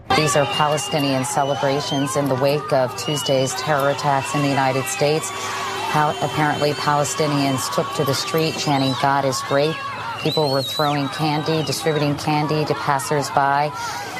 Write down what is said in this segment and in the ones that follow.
These are Palestinian celebrations in the wake of Tuesday's terror attacks in the United States. Apparently, Palestinians took to the street chanting, "God is great." People were throwing candy, distributing candy to passersby.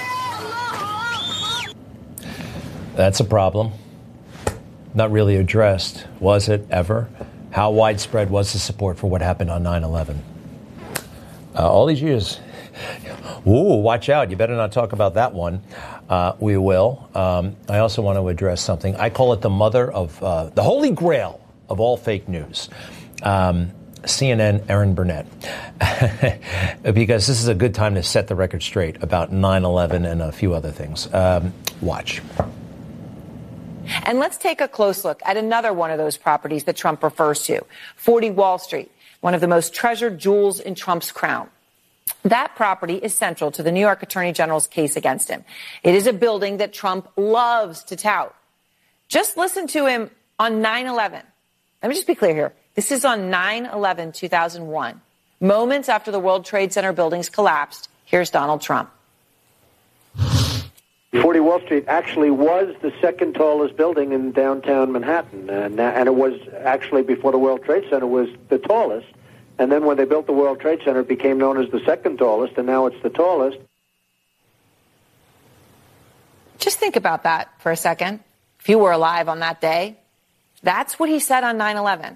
That's a problem. Not really addressed, was it ever? How widespread was the support for what happened on 9/11? All these years. Ooh, watch out. You better not talk about that one. We will. I also want to address something. I call it the mother of the holy grail of all fake news. CNN, Erin Burnett. Because this is a good time to set the record straight about 9/11 and a few other things. Watch. And let's take a close look at another one of those properties that Trump refers to, 40 Wall Street, one of the most treasured jewels in Trump's crown. That property is central to the New York Attorney General's case against him. It is a building that Trump loves to tout. Just listen to him on 9/11. Let me just be clear here. This is on 9/11/2001. Moments after the World Trade Center buildings collapsed, here's Donald Trump. 40 Wall Street actually was the second tallest building in downtown Manhattan. And it was actually, before the World Trade Center, was the tallest. And then when they built the World Trade Center, it became known as the second tallest, and now it's the tallest. Just think about that for a second. If you were alive on that day, that's what he said on 9/11.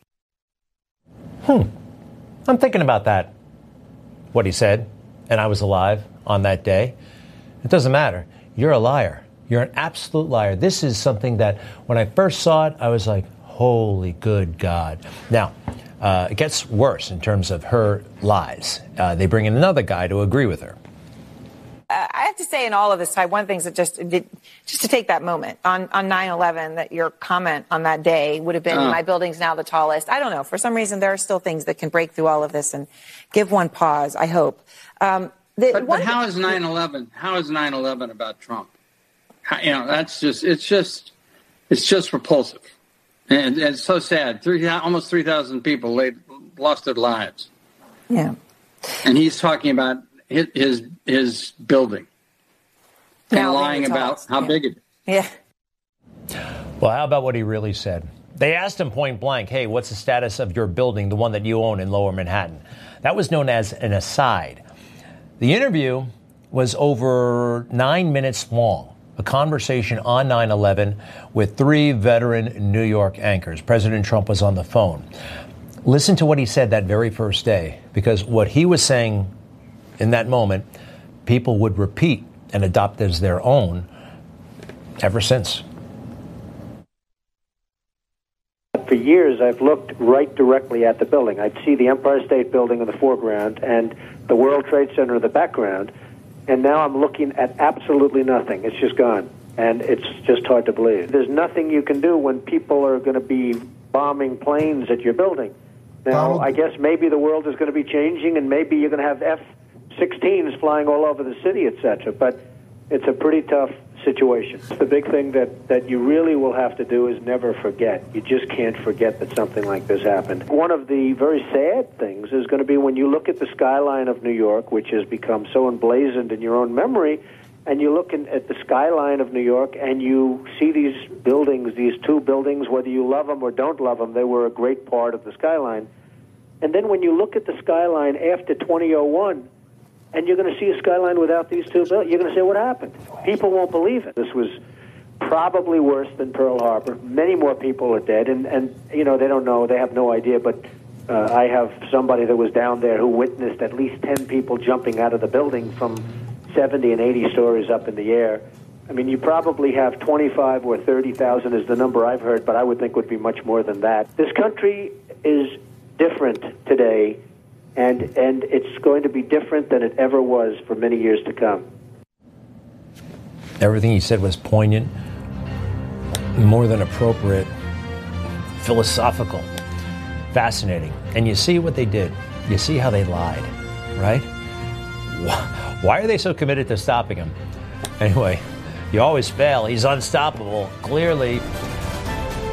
I'm thinking about that, what he said, and I was alive on that day. It doesn't matter. You're a liar. You're an absolute liar. This is something that when I first saw it, I was like, holy good God. Now, it gets worse in terms of her lies. They bring in another guy to agree with her. I have to say in all of this, Ty, one of the things that just to take that moment on 9/11, that your comment on that day would have been, my building's now the tallest. I don't know. For some reason, there are still things that can break through all of this and give one pause, I hope. But how is 9/11? How is 9/11 about Trump? That's just it's just repulsive, and it's so sad. Almost 3,000 people lost their lives. Yeah, and he's talking about his building and lying about how big it is. Yeah. Well, how about what he really said? They asked him point blank, "Hey, what's the status of your building, the one that you own in Lower Manhattan?" That was known as an aside. The interview was over 9 minutes long, a conversation on 9/11 with 3 veteran New York anchors. President Trump was on the phone. Listen to what he said that very first day, because what he was saying in that moment, people would repeat and adopt as their own ever since. For years, I've looked right directly at the building. I'd see the Empire State Building in the foreground and the World Trade Center in the background, and now I'm looking at absolutely nothing. It's just gone, and it's just hard to believe. There's nothing you can do when people are going to be bombing planes at your building. Now, I guess maybe the world is going to be changing, and maybe you're going to have F-16s flying all over the city, etc., but it's a pretty tough situation. The big thing that you really will have to do is never forget. You just can't forget that something like this happened. One of the very sad things is going to be when you look at the skyline of New York, which has become so emblazoned in your own memory, and you look at the skyline of New York and you see these buildings, these 2 buildings, whether you love them or don't love them, they were a great part of the skyline. And then when you look at the skyline after 2001, and you're going to see a skyline without these 2 buildings, you're going to say, what happened? People won't believe it. This was probably worse than Pearl Harbor. Many more people are dead, and they don't know. They have no idea, but I have somebody that was down there who witnessed at least 10 people jumping out of the building from 70 and 80 stories up in the air. I mean, you probably have 25 or 30,000 is the number I've heard, but I would think would be much more than that. This country is different today, and it's going to be different than it ever was for many years to come. Everything he said was poignant, more than appropriate, philosophical, fascinating. And you see what they did. You see how they lied, right? Why are they so committed to stopping him? Anyway, you always fail. He's unstoppable. Clearly,